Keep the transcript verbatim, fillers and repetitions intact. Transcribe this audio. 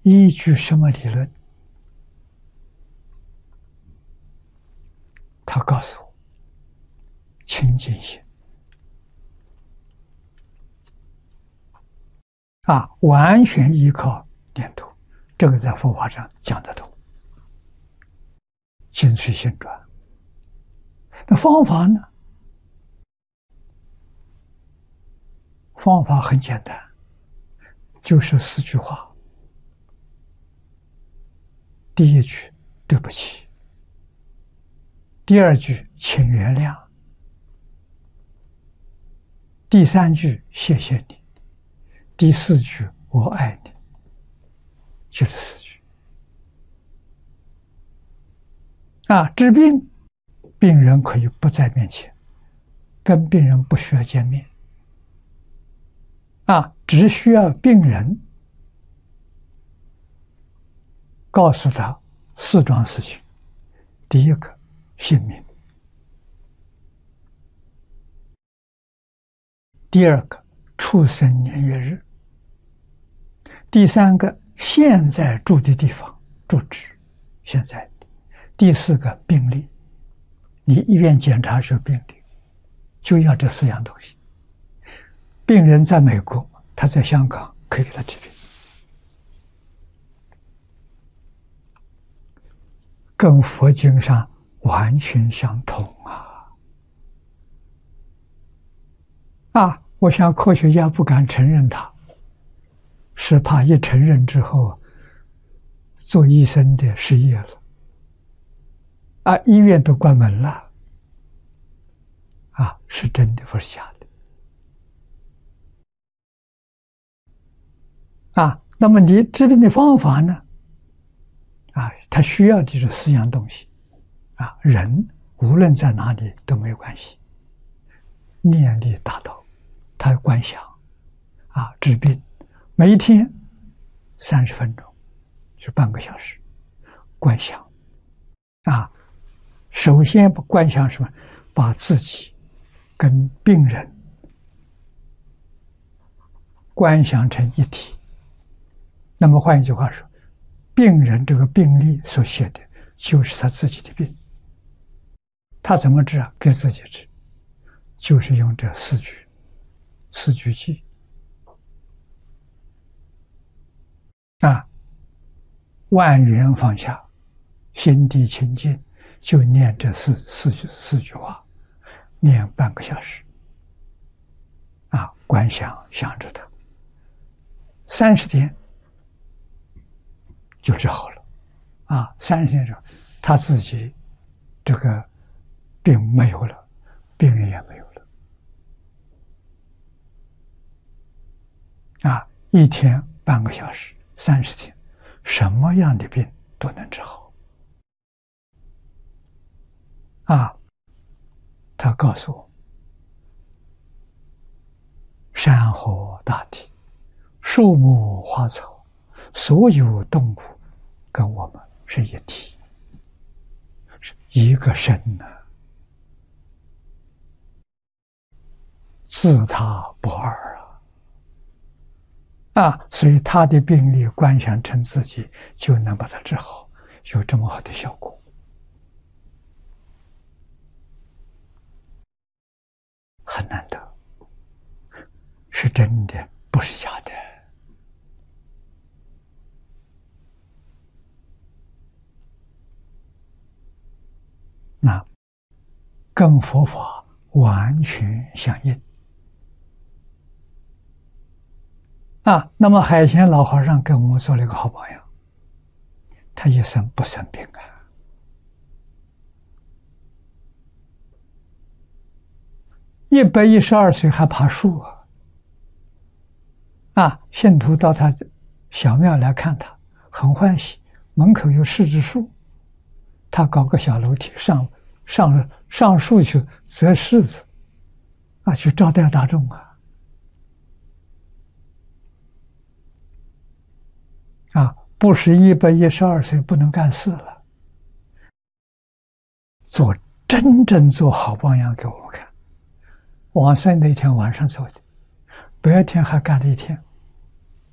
依据什么理论？他告诉我，清净心啊，完全依靠念头，这个在佛法上讲得通。精髓性转，那方法呢？方法很简单，就是四句话。第一句，对不起；第二句，请原谅；第三句，谢谢你；第四句，我爱你。就这四句。啊，治病，病人可以不在面前，跟病人不需要见面。啊，只需要病人告诉他四桩事情：第一个，姓名；第二个，出生年月日；第三个，现在住的地方，住址，现在；第四个，病历。你医院检查时候病历，就要这四样东西。病人在美国，他在香港，可以给他治病，跟佛经上完全相同啊！啊，我想科学家不敢承认它，是怕一承认之后，做医生的失业了，啊，医院都关门了，啊，是真的，不是假的。啊，那么你治病的方法呢？啊，他需要的这四样东西。啊，人无论在哪里都没有关系。念力大道，他观想，啊，治病，每一天三十分钟，是半个小时，观想。啊，首先观想什么？把自己跟病人观想成一体。那么换一句话说，病人这个病历所写的就是他自己的病，他怎么治啊？给自己治，就是用这四句四句偈啊，万缘放下，心地清净，就念这四四句四句话，念半个小时啊，观想想着它，三十天就治好了，啊，三十天之后，他自己这个病没有了，病人也没有了，啊，一天半个小时，三十天，什么样的病都能治好，啊，他告诉我，山河大地，树木花草，所有动物跟我们是一体，是一个身呢，自他不二啊！啊，所以他的病历观想成自己，就能把它治好，有这么好的效果，很难得，是真的，不是假的。那跟佛法完全相应啊！那么海贤老和尚给我们做了一个好榜样，他一生不生病啊，一百一十二岁还爬树啊！啊，信徒到他小庙来看他，很欢喜，门口有柿子树，他搞个小楼梯上上上树去择柿子，啊，去招待大众啊，啊，不是一百一十二岁不能干事了，做真正做好榜样给我们看。往生那天晚上走的，白天还干了一天。